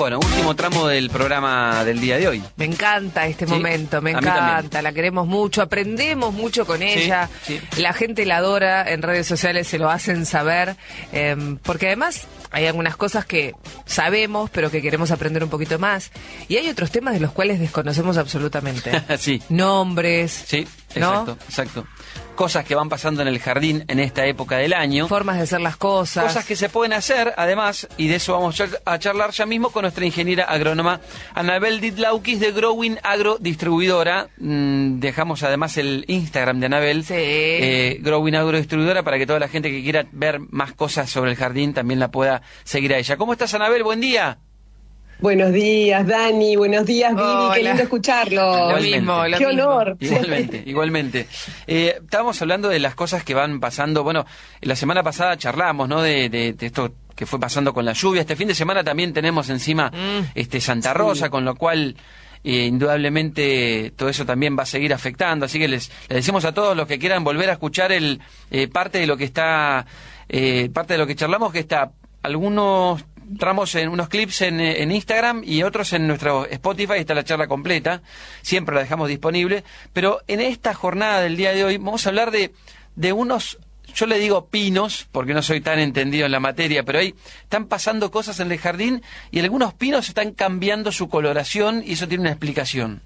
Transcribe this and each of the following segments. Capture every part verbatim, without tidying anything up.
Bueno, último tramo del programa del día de hoy. Me encanta este Sí, momento, me a mí encanta, también. la queremos mucho, aprendemos mucho con ella, sí. la gente la adora, en redes sociales se lo hacen saber, eh, porque además hay algunas cosas que sabemos, pero que queremos aprender un poquito más, y hay otros temas de los cuales desconocemos absolutamente. Sí. Nombres, Sí, ¿no? exacto, exacto. Cosas que van pasando en el jardín en esta época del año. Formas de hacer las cosas. Cosas que se pueden hacer, además, y de eso vamos a charlar ya mismo con nuestra ingeniera agrónoma Anabel Didlaukis de Growing Agro Distribuidora. Mm, dejamos además el Instagram de Anabel, Sí. eh, Growing Agro Distribuidora, para que toda la gente que quiera ver más cosas sobre el jardín también la pueda seguir a ella. ¿Cómo estás, Anabel? Buen día. Buenos días, Dani. Buenos días, Vivi. Hola. Qué lindo escucharlo. Lo Igualmente. mismo, lo Qué mismo. honor. Igualmente, igualmente. Eh, estábamos hablando de las cosas que van pasando. Bueno, la semana pasada charlamos, ¿no? De, de, de esto que fue pasando con la lluvia. Este fin de semana también tenemos encima Mm. este Santa Rosa, Sí. con lo cual eh, indudablemente todo eso también va a seguir afectando. Así que les, les decimos a todos los que quieran volver a escuchar el eh, parte de lo que está, eh, parte de lo que charlamos, que está algunos tramos en unos clips en, eh, en Instagram y otros en nuestro Spotify. Está la charla completa, siempre la dejamos disponible, pero en esta jornada del día de hoy vamos a hablar de, de unos, yo le digo pinos, porque no soy tan entendido en la materia, pero ahí están pasando cosas en el jardín y algunos pinos están cambiando su coloración y eso tiene una explicación.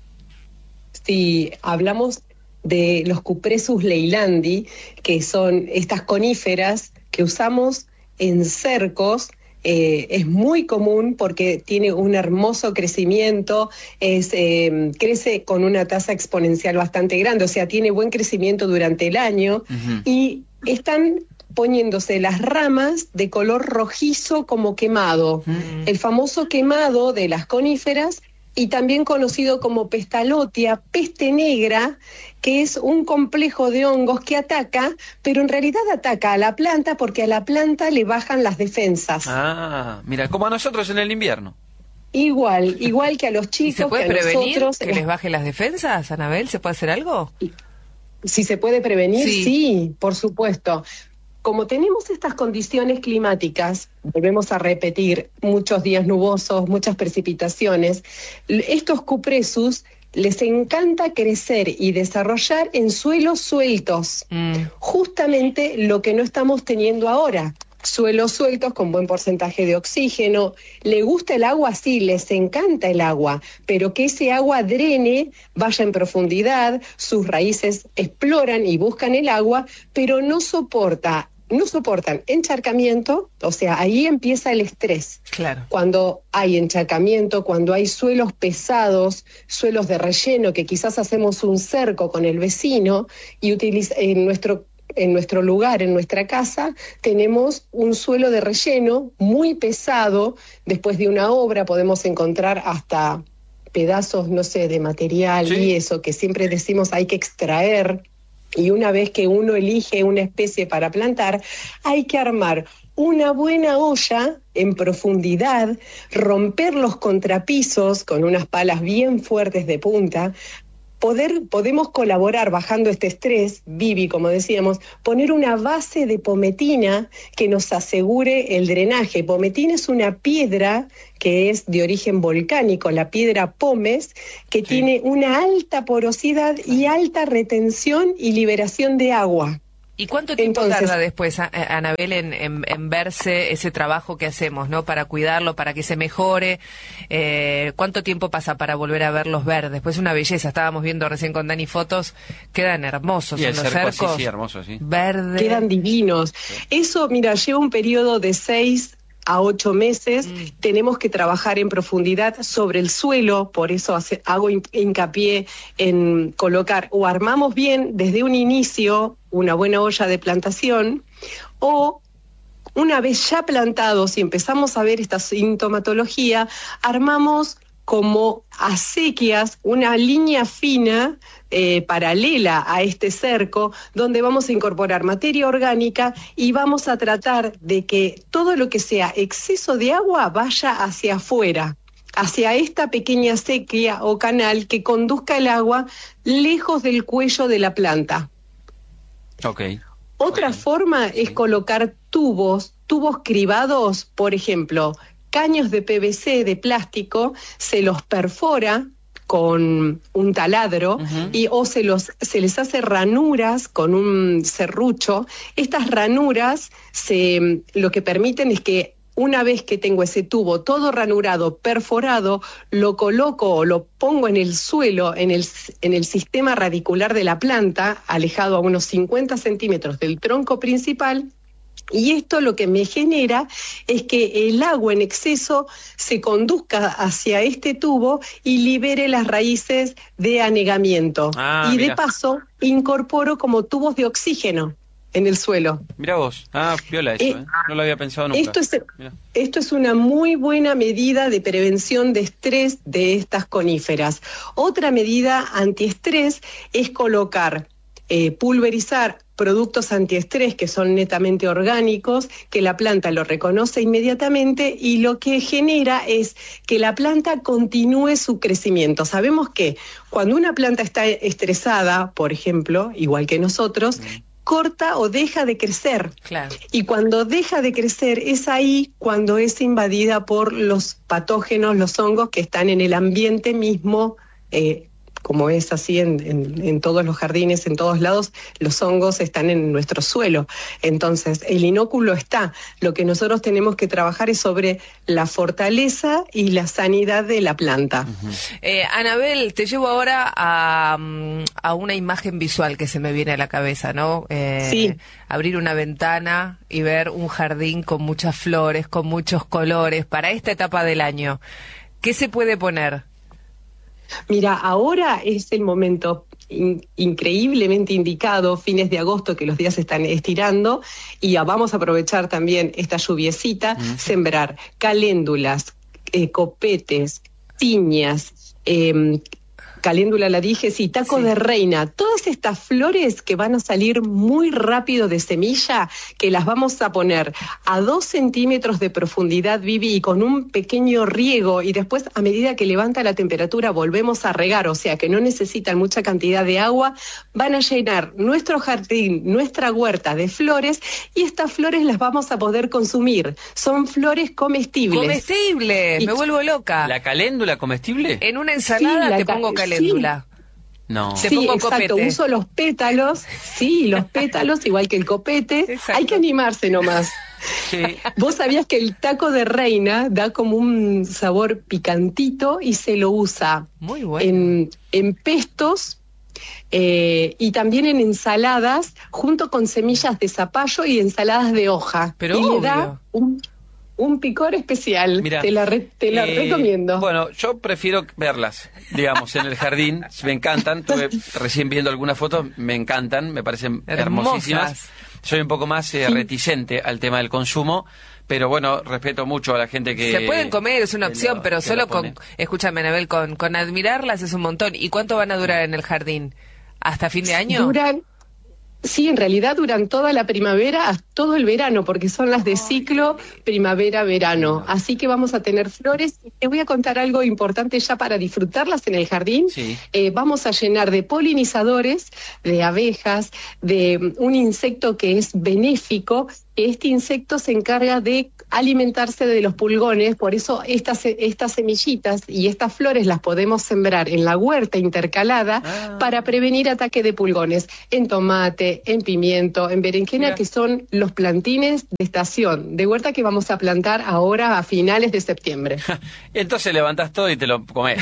Sí, hablamos de los Cupressus leylandi, que son estas coníferas que usamos en cercos. Eh, es muy común porque tiene un hermoso crecimiento, es, eh, crece con una tasa exponencial bastante grande, o sea, tiene buen crecimiento durante el año. Ujú. Y están poniéndose las ramas de color rojizo como quemado, Mm. el famoso quemado de las coníferas, y también conocido como Pestalotia, peste negra, que es un complejo de hongos que ataca, pero en realidad ataca a la planta porque a la planta le bajan las defensas. Ah, mira, como a nosotros en el invierno. Igual, igual que a los ¿Y chicos, se puede que a prevenir nosotros. que les baje las defensas, Anabel? ¿Se puede hacer algo? Si se puede prevenir, Sí. sí, por supuesto. Como tenemos estas condiciones climáticas, volvemos a repetir, muchos días nubosos, muchas precipitaciones, l- estos cupressus les encanta crecer y desarrollar en suelos sueltos, Mm. justamente lo que no estamos teniendo ahora. Suelos sueltos con buen porcentaje de oxígeno. ¿Le gusta el agua? Sí, les encanta el agua, pero que ese agua drene, vaya en profundidad, sus raíces exploran y buscan el agua, pero no soporta, no soportan encharcamiento, o sea, ahí empieza el estrés. Claro. Cuando hay encharcamiento, cuando hay suelos pesados, suelos de relleno, que quizás hacemos un cerco con el vecino y utiliza, en nuestro en nuestro lugar, en nuestra casa, tenemos un suelo de relleno muy pesado. Después de una obra podemos encontrar hasta pedazos, no sé, de material Sí. y eso, que siempre decimos hay que extraer. Y una vez que uno elige una especie para plantar, hay que armar una buena olla en profundidad, romper los contrapisos con unas palas bien fuertes de punta. Poder, podemos colaborar bajando este estrés, Vivi, como decíamos, poner una base de pometina que nos asegure el drenaje. Pometina es una piedra que es de origen volcánico, la piedra pómez, que Sí. tiene una alta porosidad y alta retención y liberación de agua. ¿Y cuánto tiempo Entonces- tarda después, a- a- Anabel, en, en, en verse ese trabajo que hacemos, ¿no? Para cuidarlo, para que se mejore. Eh, ¿Cuánto tiempo pasa para volver a verlos verdes? Después una belleza. Estábamos viendo recién con Dani fotos. Quedan hermosos. Y Son el los cerco así, cercos sí, hermoso, sí. verdes. Quedan divinos. Eso, mira, lleva un periodo de seis a ocho meses. Mm. Tenemos que trabajar en profundidad sobre el suelo, por eso hace- hago hin- hincapié en colocar o armamos bien desde un inicio una buena olla de plantación, o una vez ya plantados y empezamos a ver esta sintomatología, armamos como acequias, una línea fina eh, paralela a este cerco, donde vamos a incorporar materia orgánica y vamos a tratar de que todo lo que sea exceso de agua vaya hacia afuera, hacia esta pequeña acequia o canal que conduzca el agua lejos del cuello de la planta. Ok. Otra Ok. forma Sí. es colocar tubos, tubos cribados, por ejemplo, caños de P V C, de plástico, se los perfora con un taladro uh-huh. y o se los se les hace ranuras con un serrucho. Estas ranuras se lo que permiten es que una vez que tengo ese tubo todo ranurado, perforado, lo coloco o lo pongo en el suelo, en el, en el sistema radicular de la planta, alejado a unos cincuenta centímetros del tronco principal, y esto lo que me genera es que el agua en exceso se conduzca hacia este tubo y libere las raíces de anegamiento. Ah, y mira. De paso incorporo como tubos de oxígeno en el suelo. Mirá vos, ah, viola eso, eh, ¿eh? No lo había pensado nunca. Esto es, esto es una muy buena medida de prevención de estrés de estas coníferas. Otra medida antiestrés es colocar, eh, pulverizar productos antiestrés que son netamente orgánicos, que la planta lo reconoce inmediatamente y lo que genera es que la planta continúe su crecimiento. Sabemos que cuando una planta está estresada, por ejemplo, igual que nosotros, mm. corta o deja de crecer. Claro. Y cuando deja de crecer es ahí cuando es invadida por los patógenos, los hongos que están en el ambiente mismo, eh, como es así en, en, en todos los jardines, en todos lados, los hongos están en nuestro suelo. Entonces, el inóculo está. Lo que nosotros tenemos que trabajar es sobre la fortaleza y la sanidad de la planta. Uh-huh. eh, Anabel, te llevo ahora a, a una imagen visual que se me viene a la cabeza, ¿no? Eh, sí. Abrir una ventana y ver un jardín con muchas flores, con muchos colores, para esta etapa del año. ¿Qué se puede poner? Mira, ahora es el momento in- increíblemente indicado, fines de agosto, que los días se están estirando, y ya vamos a aprovechar también esta lluviecita, uh-huh. sembrar caléndulas, eh, copetes, piñas, eh, caléndula la dije, sí, taco sí. de reina, todas estas flores que van a salir muy rápido de semilla, que las vamos a poner a dos centímetros de profundidad, Vivi, y con un pequeño riego, y después a medida que levanta la temperatura volvemos a regar, o sea que no necesitan mucha cantidad de agua, van a llenar nuestro jardín, nuestra huerta de flores, y estas flores las vamos a poder consumir, son flores comestibles. Comestibles, y me vuelvo loca. ¿La caléndula comestible? En una ensalada sí, te pongo caléndula. Sí. No. Sí, exacto, copete. Uso los pétalos, sí, los pétalos, igual que el copete. Exacto. Hay que animarse nomás. Sí. Vos sabías que el taco de reina da como un sabor picantito y se lo usa Muy bueno. en, en pestos eh, y también en ensaladas, junto con semillas de zapallo y ensaladas de hoja. Pero y obvio. le da un Un picor especial. Mirá, te la, re, te la eh, recomiendo. Bueno, yo prefiero verlas, digamos, en el jardín. Me encantan. Estuve recién viendo algunas fotos. Me encantan, me parecen Hermosas. hermosísimas. Soy un poco más eh, sí. reticente al tema del consumo. Pero bueno, respeto mucho a la gente que... Se pueden comer, es una opción, lo, pero solo con... Escúchame, Anabel, con, con admirarlas es un montón. ¿Y cuánto van a durar en el jardín? ¿Hasta fin de año? Duran... Sí, en realidad duran toda la primavera, todo el verano, porque son las de ciclo primavera-verano. Así que vamos a tener flores. Te voy a contar algo importante ya para disfrutarlas en el jardín. Sí. Eh, vamos a llenar de polinizadores, de abejas, de un insecto que es benéfico. Este insecto se encarga de alimentarse de los pulgones, por eso estas, estas semillitas y estas flores las podemos sembrar en la huerta intercalada ah. para prevenir ataque de pulgones en tomate, en pimiento, en berenjena, Mira. que son los plantines de estación, de huerta que vamos a plantar ahora a finales de septiembre. Entonces levantás todo y te lo comés.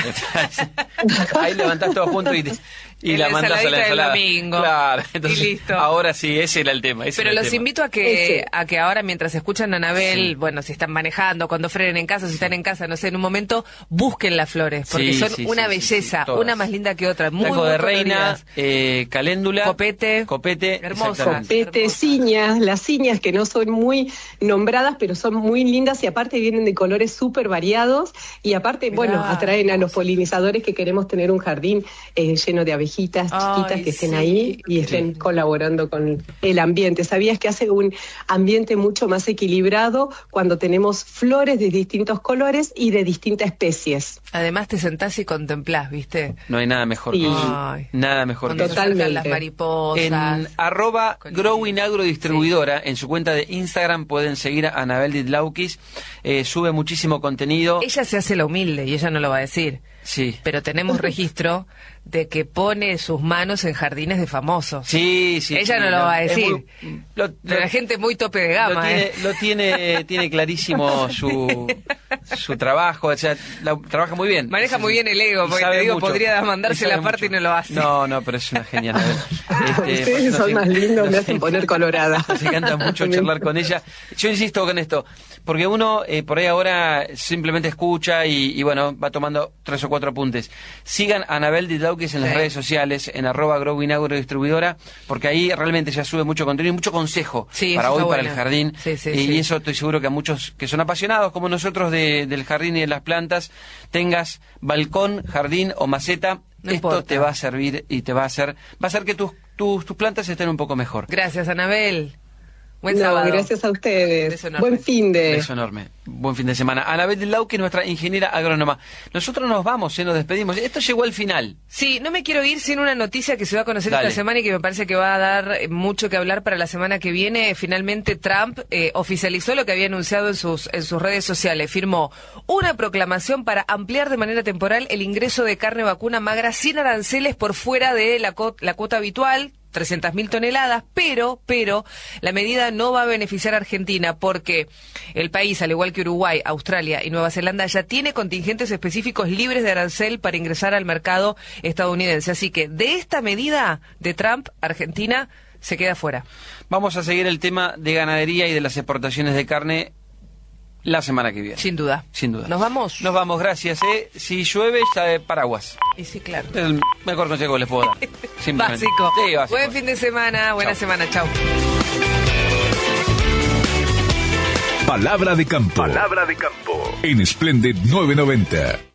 Ahí levantás todo junto y... Te... Y la mandas a la ensalada. Del domingo. Claro, entonces, y listo. Ahora sí, ese era el tema. Ese Pero era el los tema. invito a que a que ahora, mientras escuchan a Anabel, sí. bueno, si están manejando, cuando frenen en casa, si sí. están en casa, no sé, en un momento, busquen las flores, porque sí, son sí, una sí, belleza, sí, sí, una más linda que otra. Muy Taco de reina, eh, caléndula, copete, copete, hermosas. Copete, ciñas, las ciñas que no son muy nombradas, pero son muy lindas y aparte vienen de colores súper variados y aparte, Mirá, bueno, atraen a los polinizadores que queremos queremos tener un jardín eh, lleno de abejitas chiquitas Ay, que estén sí, ahí y estén lindo. colaborando con el ambiente. ¿Sabías que hace un ambiente mucho más equilibrado cuando tenemos flores de distintos colores y de distintas especies? Además te sentás y contemplás, ¿viste? No hay nada mejor Sí. que eso. Ay. Nada mejor Cuando que se eso. Totalmente. acercan las mariposas. En arroba Con- Growing Agro Distribuidora, en su cuenta de Instagram pueden seguir a Anabel Didlaukis, eh, sube muchísimo contenido. Ella se hace la humilde y ella no lo va a decir. Sí. Pero tenemos registro de que pone sus manos en jardines de famosos. Sí, sí. Ella sí, no lo va a es decir. muy- lo- Pero la gente muy tope de lo gama, tiene, ¿eh? lo tiene, tiene clarísimo su, su trabajo, o sea, la- trabaja muy bien. Maneja Sí, muy sí. bien el ego, Y porque sabe te digo, mucho. podría mandarse Y sabe la parte mucho. y no lo hace. No, no, pero es una genial. Este, Ustedes nos son en- más lindos, me nos hacen en- poner colorada. Nos encanta mucho charlar con ella. Yo insisto con esto, porque uno eh, por ahí ahora simplemente escucha y, y bueno, va tomando tres o cuatro apuntes. Sigan a Anabel Didlaukis en las Sí. redes sociales, en arroba Growing Agro Distribuidora, porque ahí realmente ya sube mucho contenido y mucho consejo Sí, para eso hoy, está para bueno. el jardín. Sí, sí, y sí. eso estoy seguro que a muchos que son apasionados, como nosotros, de, del jardín y de las plantas, tengas balcón, jardín o maceta, No esto importa. te va a servir y te va a hacer, va a hacer que tus, tus, tus plantas estén un poco mejor. Gracias, Anabel. Buen No, sábado. gracias a ustedes. Beso enorme. Buen fin de... Beso enorme. Buen fin de semana. Anabel Didlaukis, nuestra ingeniera agrónoma. Nosotros nos vamos, eh, nos despedimos. Esto llegó al final. Sí, no me quiero ir sin una noticia que se va a conocer Dale. esta semana y que me parece que va a dar eh, mucho que hablar para la semana que viene. Finalmente Trump eh, oficializó lo que había anunciado en sus, en sus redes sociales. Firmó una proclamación para ampliar de manera temporal el ingreso de carne vacuna magra sin aranceles por fuera de la, co- la cuota habitual, trescientas mil toneladas, pero, pero, la medida no va a beneficiar a Argentina porque el país, al igual que Uruguay, Australia y Nueva Zelanda, ya tiene contingentes específicos libres de arancel para ingresar al mercado estadounidense. Así que de esta medida de Trump, Argentina se queda fuera. Vamos a seguir el tema de ganadería y de las exportaciones de carne la semana que viene. Sin duda. Sin duda. ¿Nos vamos? Nos vamos, gracias. Eh. Si llueve, ya, eh, paraguas. Y sí, claro. Es el mejor consejo que les puedo dar. Simplemente. Básico. Sí, básico. Buen fin de semana, buena Chau. semana, chao. Palabra de campo. Palabra de campo. En Splendid novecientos noventa.